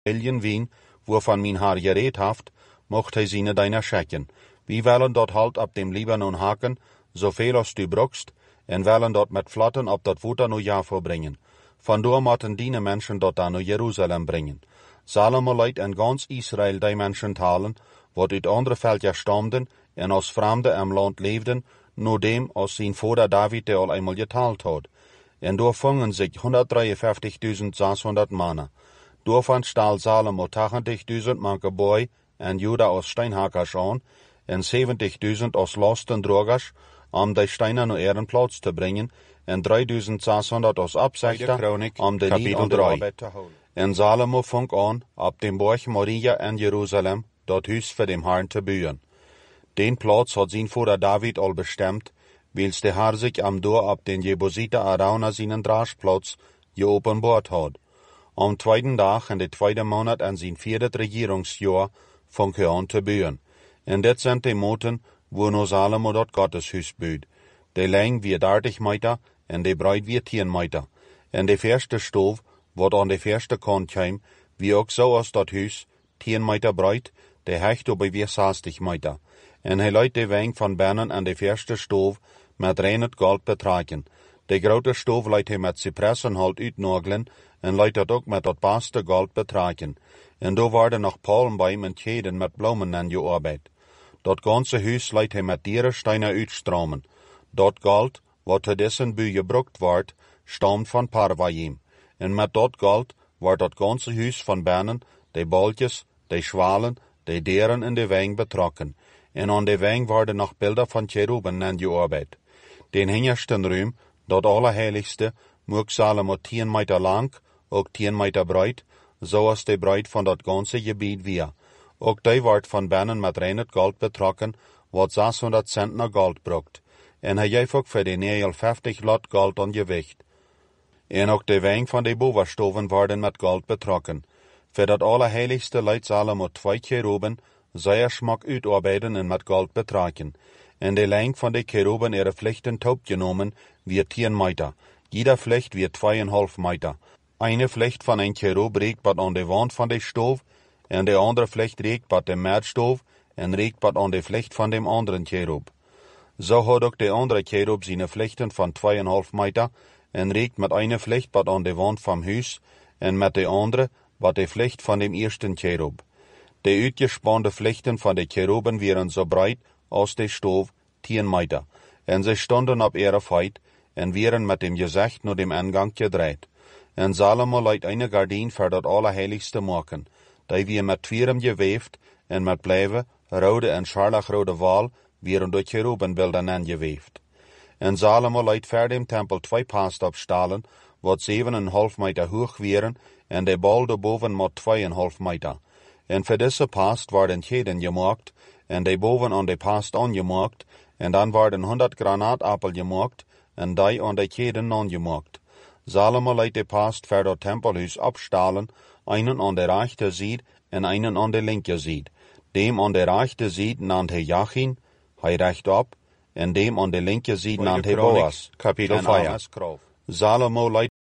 Eljen wien, wovon mijn Haar gereed haft, mocht hij zien deiner schecken. Wie willen dat halt op dem Libanon haken, zoveel als du brukst, en willen dat met vlotten op dat water naar Jaffa brengen. Vandoor moeten die mensen dat dan naar Jeruzalem brengen. Salomo leidt en gans Israël die mensen talen, wat uit andere veldjes stamden en als vreemden in land leefden, naar dem als zijn vader David die al eenmaal getaald had. En door vangen zich 153.600 mannen. Daarvan staal Salomo 80.000 manke boy en Juda als steinhakkers aan, en 70.000 als lastendragers, om de stenen naar ihren plaats te brengen, en 3.600 als opzichter, om de lied aan de arbeid te houden. En Salomo vong aan, op dem borg Moria en Jeruzalem, dat huis voor dem Herrn te bouwen. Den plaats had zijn vader David al bestemd, wils de Heer zich am door op den Jebusite Arauna zijn draagplaats geopenbaard had. Am tweede dag in de tweede maand en zijn vierde regeringsjaar vong hij aan te bouwen. En dit zijn de maten waarna Salomo dat Gotteshuis bouwt. De lengte weer 30 meter en de breedte weer 10 meter. En de verste stoof, wat aan de verste kant kwam, wie ook zoals dat huis, 10 meter breed, de hechte weer 60 meter. En hij leidt de weng van binnen aan de verste stoof met rein goud betraken. De grote stoof leidt hij met cypressenhout uitnagelen en leidt dat ook met dat beste goud betraken. En daar worden nog palmboom en kheden met bloemen aan gearbeid. Dat ganze huis leidt hij met dierensteinen uitstromen. Dat goud, wat te dessen bui gebruikt wordt, stamt van Parvaim. En met dat goud wordt dat ganze huis van binnen, de balkjes, de schwalen, de deuren en de weng betrokken. En aan de weng worden nog beelden van cheruben aan gearbeid. Den hingersten ruim, dat allerheiligste, mocht Salomo 10 meter lang, ook 10 meter breed, zoals de breedte van dat ganze gebied weer. Ook die wordt van binnen met rein goud betrokken, wat 600 centner goud brukt. En hij geeft ook voor de neel 50 lot goud aan gewicht. En ook de weng van de bovenstoven worden met goud betrokken. Voor dat allerheiligste leidt Salomo 2 cheruben, zeer smak uitarbeiden en met goud betraken. En de lengte van de cheruben ihre vlechten opgenomen weer 10 meter. Jeder vlecht weer 2,5 meter. Eine vlecht van een cherub reikt wat aan de wand van de stoof, en de andere vlecht reikt wat de meerdstoof, en reikt wat aan de vlecht van de andere cherub. Zo had ook de andere cherub zijn vlechten van 2,5 meter, en reikt met eine vlecht wat aan de wand van huis, en met de andere wat de vlecht van de eerste cherub. De uitgespande vlechten van de cheruben waren zo breed als de stoof, 10 meter, en ze stonden op ihre feit, en waren met dem gezicht naar dem ingang gedraaid. En Salomo leidt eine gardijn voor dat allerheiligste maken, die weer met twierum geweefd, en met blijven, rode en scharlagrode wal, waren door cherubenbeelden aangeweefd. En Salomo leidt voor dem tempel 2 paastopstalen, wat 7,5 meter hoog waren, en de bal daarboven met 2,5 meter. En voor deze paast worden kheden gemaakt, en de boven aan de paast aangemaakt, en dan worden 100 granaatappel gemaakt, en die aan de kheden aangemaakt. Salomo leidt de paast voor dat tempelhuis opstalen, einen aan de rechte zijde en einen aan de linker zijde. Dem aan de rechte zijde naamt hij Jachin, hij rechtop, en dem aan de linker zijde naamt hij Boas. Kapitel 5. Salomo leidt